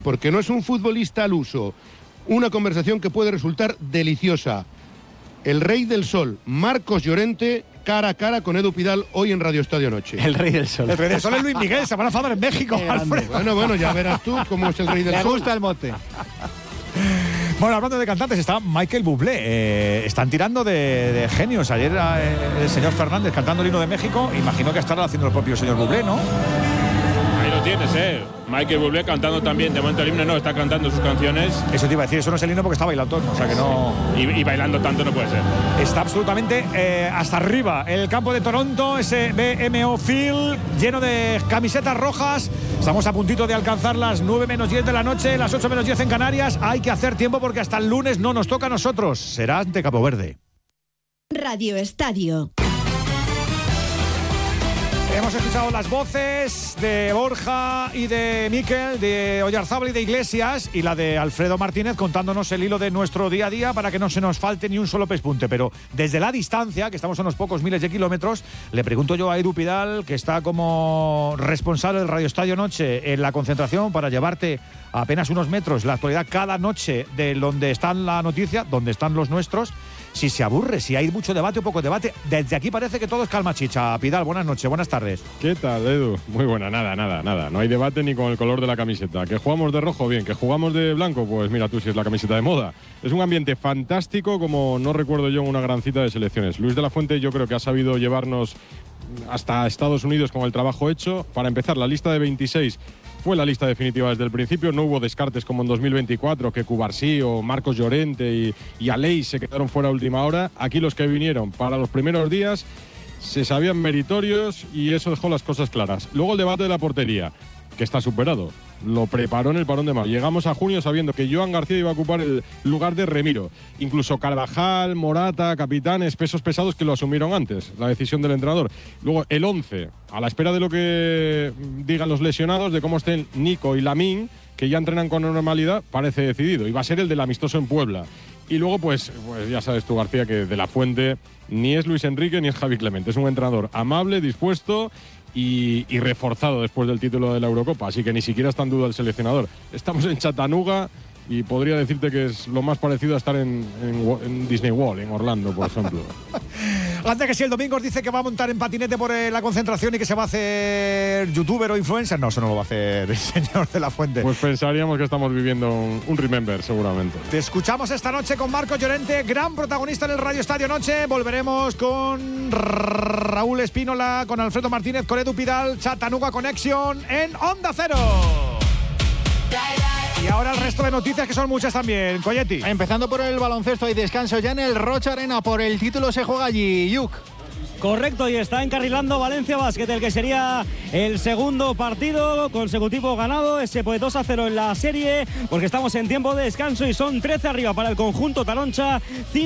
porque no es un futbolista al uso. Una conversación que puede resultar deliciosa. El Rey del Sol, Marcos Llorente, cara a cara con Edu Pidal hoy en Radio Estadio Noche. El Rey del Sol. El Rey del Sol es Luis Miguel, se van a fadar en México, Alfredo. Bueno, ya verás tú cómo es el Rey del Sol. Me gusta el mote. Bueno, hablando de cantantes, está Michael Bublé. Están tirando de genios. Ayer el señor Fernández cantando el himno de México. Imagino que estará haciendo el propio señor Bublé, ¿no? Ahí lo tienes, Michael Bublé cantando también. De momento el himno no, está cantando sus canciones. Eso te iba a decir, eso no es el himno porque está bailando, o sea que no. Y bailando tanto no puede ser. Está absolutamente hasta arriba el campo de Toronto, ese BMO Field lleno de camisetas rojas. Estamos a puntito de alcanzar las 9 menos 10 de la noche, las 8 menos 10 en Canarias. Hay que hacer tiempo porque hasta el lunes no nos toca a nosotros. Será ante Cabo Verde. Radio Estadio. Hemos escuchado las voces de Borja y de Miquel, de Oyarzábal y de Iglesias, y la de Alfredo Martínez contándonos el hilo de nuestro día a día para que no se nos falte ni un solo pespunte. Pero desde la distancia, que estamos a unos pocos miles de kilómetros, le pregunto yo a Edu Pidal, que está como responsable del Radio Estadio Noche en la concentración para llevarte a apenas unos metros la actualidad cada noche de donde está la noticia, donde están los nuestros. Si se aburre, si hay mucho debate o poco debate. Desde aquí parece que todo es calma chicha. Pidal, buenas noches, buenas tardes. ¿Qué tal, Edu? Muy buena, nada. No hay debate ni con el color de la camiseta. ¿Que jugamos de rojo? Bien. ¿Que jugamos de blanco? Pues mira tú si es la camiseta de moda. Es un ambiente fantástico, como no recuerdo yo en una gran cita de selecciones. Luis de la Fuente yo creo que ha sabido llevarnos hasta Estados Unidos con el trabajo hecho. Para empezar, la lista de 26 fue la lista definitiva desde el principio, no hubo descartes como en 2024, que Cubarsí o Marcos Llorente y Aleix se quedaron fuera a última hora. Aquí los que vinieron para los primeros días se sabían meritorios y eso dejó las cosas claras. Luego el debate de la portería, que está superado. Lo preparó en el parón de mayo. Llegamos a junio sabiendo que Joan García iba a ocupar el lugar de Remiro. Incluso Carvajal, Morata, capitanes, pesos pesados que lo asumieron antes, la decisión del entrenador. Luego el 11, a la espera de lo que digan los lesionados, de cómo estén Nico y Lamine, que ya entrenan con normalidad, parece decidido. Y va a ser el del amistoso en Puebla. Y luego, pues ya sabes tú, García, que de la Fuente ni es Luis Enrique ni es Javi Clemente. Es un entrenador amable, dispuesto y reforzado después del título de la Eurocopa, así que ni siquiera está en duda el seleccionador. Estamos en Chattanooga y podría decirte que es lo más parecido a estar en Disney World, en Orlando, por ejemplo. Antes que si el domingo os dice que va a montar en patinete por la concentración y que se va a hacer youtuber o influencer, no, eso no lo va a hacer el señor de la Fuente. Pues pensaríamos que estamos viviendo un remember, seguramente. Te escuchamos esta noche con Marcos Llorente, gran protagonista en el Radio Estadio Noche. Volveremos con Raúl Espínola, con Alfredo Martínez, con Edu Pidal, Chattanooga Connection en Onda Cero. Y ahora el resto de noticias, que son muchas también. Coyetti. Empezando por el baloncesto, hay descanso ya en el Rocha Arena. Por el título se juega allí. Yuk. Correcto, y está encarrilando Valencia Basket, el que sería el segundo partido consecutivo ganado, ese pues 2-0 en la serie, porque estamos en tiempo de descanso y son 13 arriba para el conjunto Taroncha,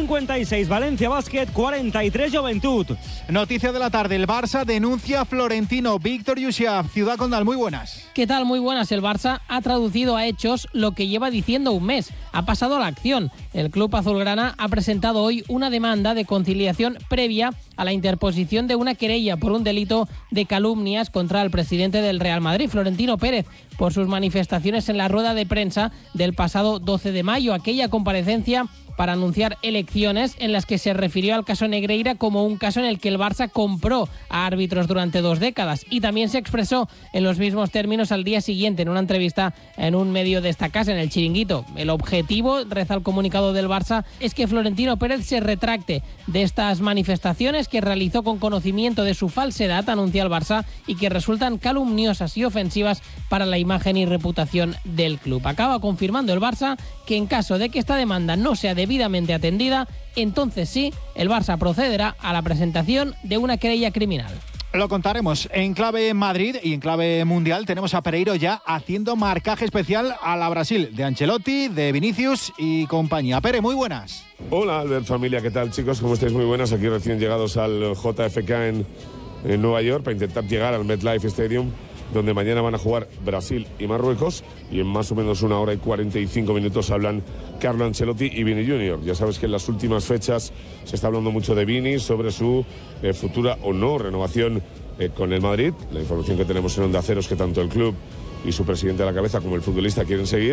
56 Valencia Basket, 43 Juventud. Noticia de la tarde, el Barça denuncia a Florentino. Víctor Yusiaf, Ciudad Condal, muy buenas. ¿Qué tal? Muy buenas. El Barça ha traducido a hechos lo que lleva diciendo un mes. Ha pasado a la acción. El club azulgrana ha presentado hoy una demanda de conciliación previa a la interposición de una querella por un delito de calumnias contra el presidente del Real Madrid, Florentino Pérez, por sus manifestaciones en la rueda de prensa del pasado 12 de mayo, aquella comparecencia para anunciar elecciones en las que se refirió al caso Negreira como un caso en el que el Barça compró a árbitros durante 2 décadas, y también se expresó en los mismos términos al día siguiente en una entrevista en un medio de esta casa, en El Chiringuito. El objetivo, reza el comunicado del Barça, es que Florentino Pérez se retracte de estas manifestaciones que realizó con conocimiento de su falsedad, anuncia el Barça, y que resultan calumniosas y ofensivas para la imagen y reputación del club. Acaba confirmando el Barça que en caso de que esta demanda no sea debidamente atendida, entonces sí, el Barça procederá a la presentación de una querella criminal. Lo contaremos en clave Madrid y en clave mundial. Tenemos a Pereiro ya haciendo marcaje especial a la Brasil, de Ancelotti, de Vinicius y compañía. Pere, muy buenas. Hola, Albert, familia, ¿qué tal, chicos? ¿Cómo estáis? Muy buenas. Aquí recién llegados al JFK en Nueva York para intentar llegar al MetLife Stadium, donde mañana van a jugar Brasil y Marruecos, y en más o menos 1 hora y 45 minutos hablan Carlo Ancelotti y Vini Junior. Ya sabes que en las últimas fechas se está hablando mucho de Vini, sobre su futura o no renovación con el Madrid. La información que tenemos en Onda Cero es que tanto el club y su presidente a la cabeza como el futbolista quieren seguir.